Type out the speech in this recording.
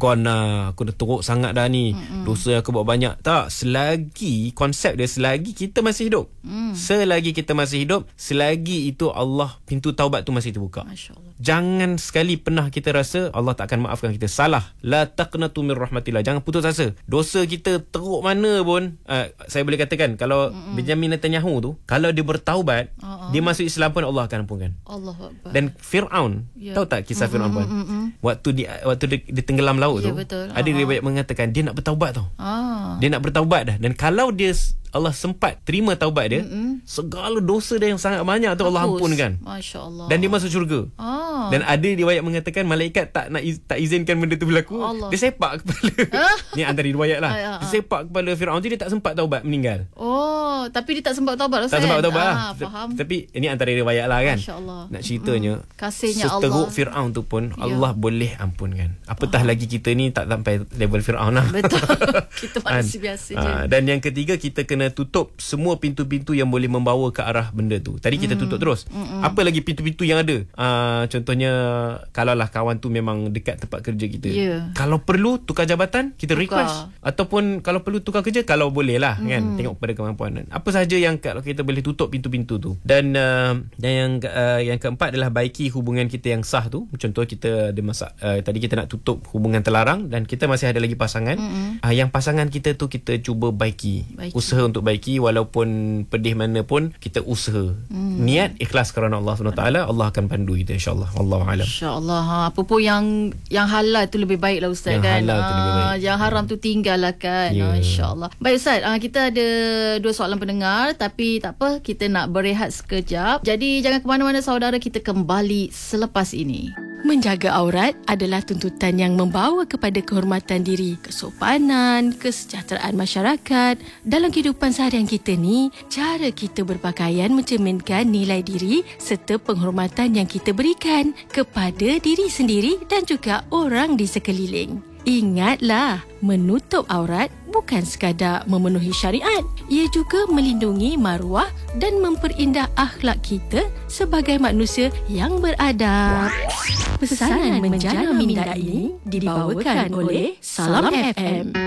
gone lah, aku dah teruk sangat dah ni, dosa aku buat banyak. Tak, selagi konsep dia, selagi kita masih hidup, selagi kita masih hidup, selagi itu Allah, pintu taubat tu masih terbuka. Masya Allah. Jangan sekali pernah kita rasa Allah tak akan maafkan kita. Salah. La taqnatu min rahmatillah. Jangan putus asa. Dosa kita teruk mana pun, saya boleh katakan, kalau Benjamin Netanyahu tu, kalau dia bertaubat, dia masuk Islam pun Allah akan ampunkan. Allahu Akbar. Dan Fir'aun, tahu tak kisah Fir'aun pun? Waktu dia tenggelam laut tu, betul. ada riwayat mengatakan dia nak bertaubat tau. Dia nak bertaubat dah. Dan kalau dia, Allah sempat terima taubat dia, segala dosa dia yang sangat banyak tu Allah ampunkan. Masya Allah. Dan dia masuk syurga. Dan ada riwayat mengatakan malaikat tak izinkan benda tu berlaku. Allah. Dia sepak kepala. Ni antara riwayat lah. Dia sepak kepala Fir'aun tu, dia tak sempat taubat, meninggal. Tapi dia tak sempat taubat, Tak sempat taubat lah. Faham. Tapi ini antara riwayat lah kan. Masya Allah. Nak ceritanya, kasihnya seteruk Allah. Fir'aun tu pun Allah boleh ampunkan. Apatah lagi kita ni tak sampai level Fir'aun lah. Betul. Kita manusia biasa je. Dan yang ketiga, kita kena tutup semua pintu-pintu yang boleh membawa ke arah benda tu. Tadi kita tutup terus. Apa lagi pintu-pintu yang ada? Contohnya, kalaulah kawan tu memang dekat tempat kerja kita, kalau perlu tukar jabatan, kita request. Ataupun kalau perlu tukar kerja, kalau boleh lah kan, tengok pada kemampuan. Apa sahaja yang kalau kita boleh tutup pintu-pintu tu. Dan yang keempat adalah baiki hubungan kita yang sah tu. Contoh kita ada tadi kita nak tutup hubungan terlarang dan kita masih ada lagi pasangan. Yang pasangan kita tu kita cuba baiki. Usaha untuk baiki, walaupun pedih mana pun kita usaha. Niat ikhlas kerana Allah SWT, Allah akan pandu kita, insya-Allah. Wallahu a'lam. InsyaAllah. Apa pun yang halal tu lebih baik lah Ustaz, yang kan. Halal tu lebih baik. Yang haram tu tinggal lah kan. InsyaAllah. Baik Ustaz, kita ada 2 soalan pendengar, tapi tak apa, kita nak berehat sekejap. Jadi jangan ke mana-mana saudara, kita kembali selepas ini. Menjaga aurat adalah tuntutan yang membawa kepada kehormatan diri, kesopanan, kesejahteraan masyarakat. Dalam kehidupan seharian kita ni, cara kita berpakaian mencerminkan nilai diri serta penghormatan yang kita berikan kepada diri sendiri dan juga orang di sekeliling. Ingatlah, menutup aurat bukan sekadar memenuhi syariat. Ia juga melindungi maruah dan memperindah akhlak kita sebagai manusia yang beradab. Pesanan menjana minda ini dibawakan oleh Salam FM.